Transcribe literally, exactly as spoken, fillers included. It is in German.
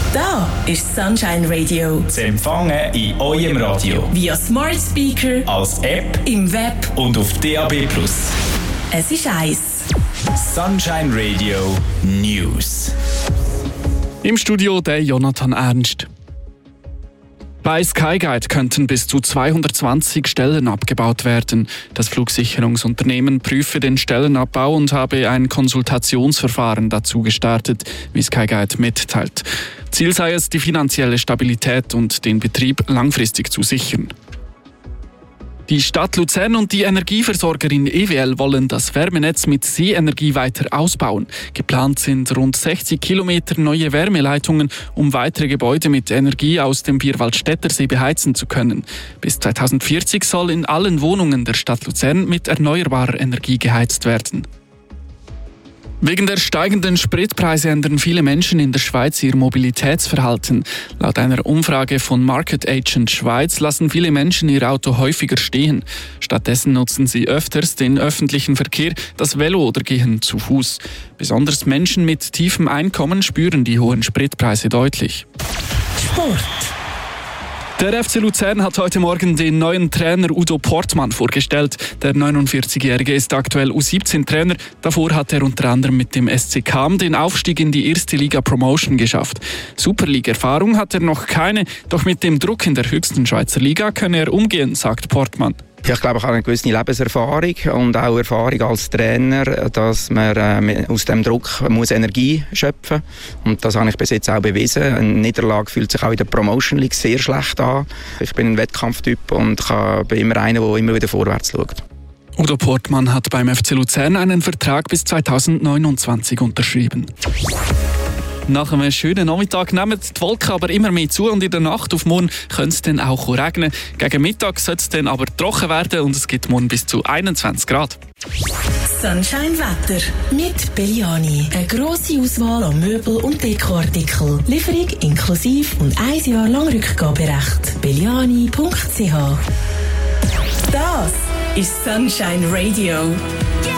Da ist Sunshine Radio. Zu empfangen in eurem Radio. Via Smart Speaker, als App, im Web und auf D A B plus. Es ist eins. Sunshine Radio News. Im Studio der Jonathan Ernst. Bei Skyguide könnten bis zu zweihundertzwanzig Stellen abgebaut werden. Das Flugsicherungsunternehmen prüfe den Stellenabbau und habe ein Konsultationsverfahren dazu gestartet, wie Skyguide mitteilt. Ziel sei es, die finanzielle Stabilität und den Betrieb langfristig zu sichern. Die Stadt Luzern und die Energieversorgerin E W L wollen das Wärmenetz mit Seeenergie weiter ausbauen. Geplant sind rund sechzig Kilometer neue Wärmeleitungen, um weitere Gebäude mit Energie aus dem Vierwaldstättersee beheizen zu können. Bis zweitausendvierzig soll in allen Wohnungen der Stadt Luzern mit erneuerbarer Energie geheizt werden. Wegen der steigenden Spritpreise ändern viele Menschen in der Schweiz ihr Mobilitätsverhalten. Laut einer Umfrage von Market Agent Schweiz lassen viele Menschen ihr Auto häufiger stehen. Stattdessen nutzen sie öfters den öffentlichen Verkehr, das Velo oder gehen zu Fuß. Besonders Menschen mit tiefem Einkommen spüren die hohen Spritpreise deutlich. Sport. Der F C Luzern hat heute Morgen den neuen Trainer Udo Portmann vorgestellt. Der neunundvierzigjährige ist aktuell U siebzehn Trainer. Davor hat er unter anderem mit dem S C Cham den Aufstieg in die erste Liga Promotion geschafft. Superliga-Erfahrung hat er noch keine, doch mit dem Druck in der höchsten Schweizer Liga könne er umgehen, sagt Portmann. Ja, ich glaube, ich habe eine gewisse Lebenserfahrung und auch Erfahrung als Trainer, dass man äh, aus dem Druck muss Energie schöpfen muss. Und das habe ich bis jetzt auch bewiesen. Eine Niederlage fühlt sich auch in der Promotion League sehr schlecht an. Ich bin ein Wettkampftyp und ich bin immer einer, der immer wieder vorwärts schaut. Udo Portmann hat beim F C Luzern einen Vertrag bis zweitausendneunundzwanzig unterschrieben. Nach einem schönen Nachmittag nehmen die Wolken aber immer mehr zu und in der Nacht auf morgen könnte es dann auch regnen. Gegen Mittag soll es dann aber trocken werden und es gibt morgen bis zu einundzwanzig Grad. Sunshine Wetter mit Belliani. Eine grosse Auswahl an Möbel- und Dekoartikeln. Lieferung inklusive und ein Jahr lang Rückgaberecht. belliani punkt c h. Das ist Sunshine Radio.